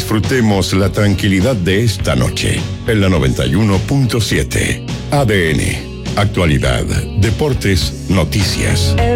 Disfrutemos la tranquilidad de esta noche en la 91.7. ADN. Actualidad, deportes, noticias.